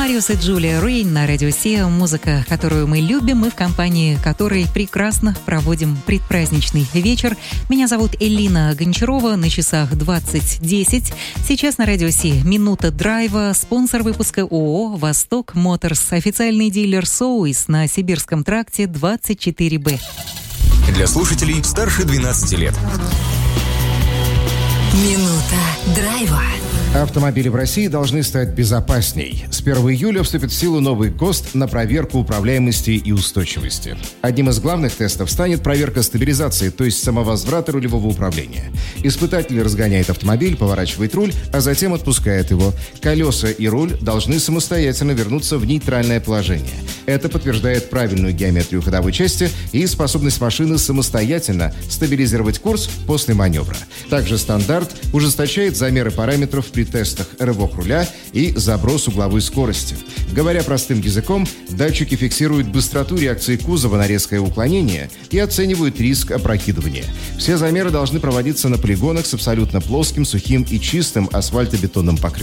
Мариус и Джулия Рейн на Радио Си. Музыка, которую мы любим, и в компании которой прекрасно проводим предпраздничный вечер. Меня зовут Элина Гончарова. На часах 20:10. Сейчас на Радио Си минута драйва. Спонсор выпуска ООО «Восток Моторс». Официальный дилер «Соуис» на Сибирском тракте 24Б. Для слушателей старше 12 лет. Минута драйва. Автомобили в России должны стать безопасней. С 1 июля вступит в силу новый ГОСТ на проверку управляемости и устойчивости. Одним из главных тестов станет проверка стабилизации, то есть самовозврата рулевого управления. Испытатель разгоняет автомобиль, поворачивает руль, а затем отпускает его. Колеса и руль должны самостоятельно вернуться в нейтральное положение. Это подтверждает правильную геометрию ходовой части и способность машины самостоятельно стабилизировать курс после маневра. Также стандарт ужесточает замеры параметров при тестах рывок руля и заброс угловой скорости. Говоря простым языком, датчики фиксируют быстроту реакции кузова на резкое уклонение и оценивают риск опрокидывания. Все замеры должны проводиться на полигонах с абсолютно плоским, сухим и чистым асфальтобетонным покрытием.